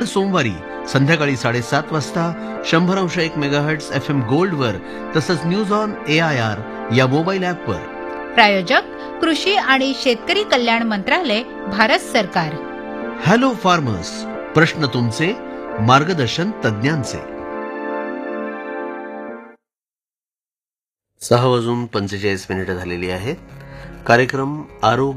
सोमवारी संध्याकाळी 7:30 वाजता 100.1 मेगाहर्ट्झ FM गोल्डवर तसंच न्यूज ऑन AIR या मोबाईल ॲपवर. प्रायोजक कृषी आणि शेतकरी कल्याण मंत्रालय, भारत सरकार. हॅलो फार्मर्स, प्रश्न तुमचे, मार्गदर्शन तज्ञांचे. 6:45 झालेली आहेत. कार्यक्रम आरोग्य